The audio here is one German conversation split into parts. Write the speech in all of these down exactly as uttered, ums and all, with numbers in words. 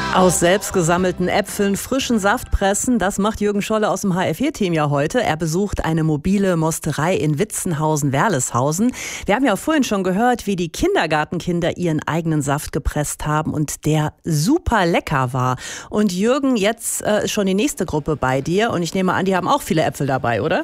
Aus selbst gesammelten Äpfeln frischen Saft pressen, das macht Jürgen Scholle aus dem H R vier Team ja heute. Er besucht eine mobile Mosterei in Witzenhausen-Werleshausen. Wir haben ja vorhin schon gehört, wie die Kindergartenkinder ihren eigenen Saft gepresst haben und der super lecker war. Und Jürgen, jetzt äh, ist schon die nächste Gruppe bei dir und ich nehme an, die haben auch viele Äpfel dabei, oder?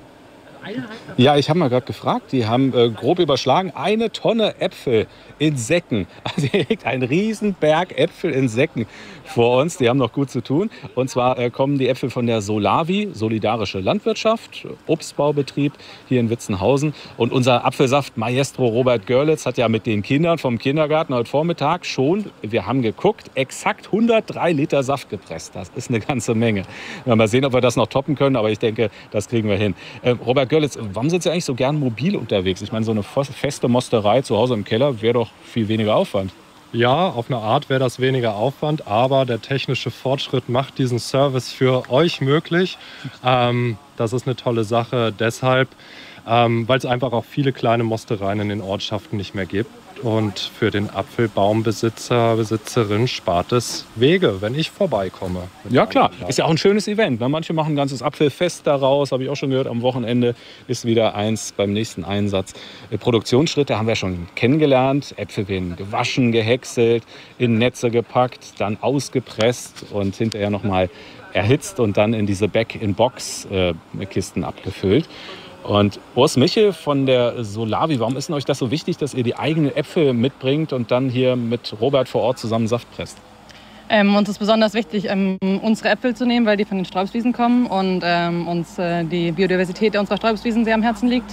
Ja, ich habe mal gerade gefragt. Die haben äh, grob überschlagen eine Tonne Äpfel in Säcken. Also hier liegt ein Riesenberg Äpfel in Säcken vor uns. Die haben noch gut zu tun. Und zwar äh, kommen die Äpfel von der Solavi, Solidarische Landwirtschaft, Obstbaubetrieb hier in Witzenhausen. Und unser Apfelsaft Maestro Robert Görlitz hat ja mit den Kindern vom Kindergarten heute Vormittag schon, wir haben geguckt, exakt hundertdrei Liter Saft gepresst. Das ist eine ganze Menge. Wir mal sehen, ob wir das noch toppen können, aber ich denke, das kriegen wir hin. Äh, Robert Görlitz, warum sind Sie eigentlich so gern mobil unterwegs? Ich meine, so eine feste Mosterei zu Hause im Keller wäre doch viel weniger Aufwand. Ja, auf eine Art wäre das weniger Aufwand, aber der technische Fortschritt macht diesen Service für euch möglich. Ähm, das ist eine tolle Sache deshalb, ähm, weil es einfach auch viele kleine Mostereien in den Ortschaften nicht mehr gibt. Und für den Apfelbaumbesitzer, Besitzerin spart es Wege, wenn ich vorbeikomme. Ja klar, ist ja auch ein schönes Event. Manche machen ein ganzes Apfelfest daraus, habe ich auch schon gehört. Am Wochenende ist wieder eins beim nächsten Einsatz. Produktionsschritte haben wir schon kennengelernt. Äpfel werden gewaschen, gehäckselt, in Netze gepackt, dann ausgepresst und hinterher nochmal erhitzt und dann in diese Back-in-Box-Kisten abgefüllt. Und Urs Michel von der Solavi, warum ist denn euch das so wichtig, dass ihr die eigenen Äpfel mitbringt und dann hier mit Robert vor Ort zusammen Saft presst? Ähm, uns ist besonders wichtig, ähm, unsere Äpfel zu nehmen, weil die von den Sträußwiesen kommen und ähm, uns äh, die Biodiversität unserer Sträußwiesen sehr am Herzen liegt.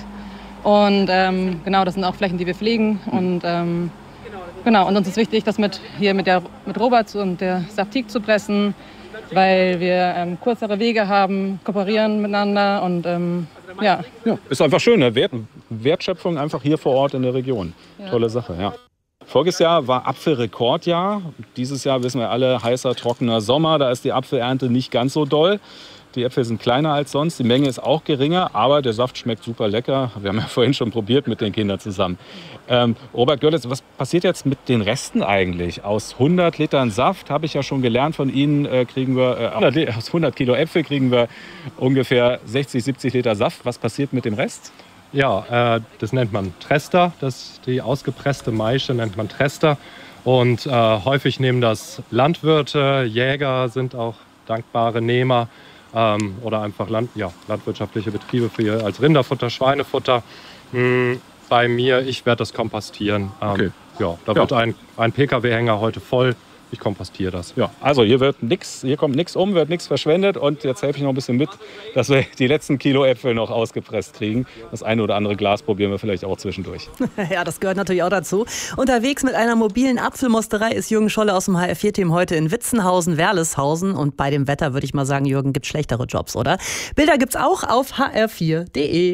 Und ähm, genau, das sind auch Flächen, die wir pflegen. Und ähm, genau, und uns ist wichtig, das mit hier mit der mit Robert und der Saftik zu pressen, weil wir ähm, kürzere Wege haben, kooperieren miteinander und ähm, ja. ja. Ist einfach schön, ne? Wert, Wertschöpfung einfach hier vor Ort in der Region. Ja. Tolle Sache, ja. Voriges Jahr war Apfelrekordjahr. Dieses Jahr wissen wir alle, heißer, trockener Sommer. Da ist die Apfelernte nicht ganz so doll. Die Äpfel sind kleiner als sonst, die Menge ist auch geringer, aber der Saft schmeckt super lecker. Wir haben ja vorhin schon probiert mit den Kindern zusammen. Ähm, Robert Görlitz, was passiert jetzt mit den Resten eigentlich? Aus hundert Litern Saft, habe ich ja schon gelernt von Ihnen, äh, kriegen wir, äh, hundert, aus hundert Kilo Äpfel kriegen wir ungefähr sechzig, siebzig Liter Saft. Was passiert mit dem Rest? Ja, äh, das nennt man Trester, das, die ausgepresste Maische nennt man Trester. Und äh, häufig nehmen das Landwirte, Jäger sind auch dankbare Nehmer. Ähm, oder einfach Land, ja, landwirtschaftliche Betriebe für ihr, als Rinderfutter, Schweinefutter. Hm, bei mir, ich werde das kompostieren. Ähm, okay. Ja, da ja. wird ein, ein P K W-Hänger heute voll. Ich kompostiere das. Ja, also hier wird nix, hier kommt nichts um, wird nichts verschwendet. Und jetzt helfe ich noch ein bisschen mit, dass wir die letzten Kilo Äpfel noch ausgepresst kriegen. Das eine oder andere Glas probieren wir vielleicht auch zwischendurch. Ja, das gehört natürlich auch dazu. Unterwegs mit einer mobilen Apfelmosterei ist Jürgen Scholle aus dem H R vier Team heute in Witzenhausen-Werleshausen. Und bei dem Wetter würde ich mal sagen, Jürgen, gibt schlechtere Jobs, oder? Bilder gibt's auch auf h r vier punkt d e.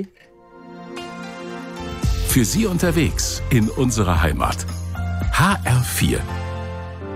Für Sie unterwegs in unserer Heimat. H R vier.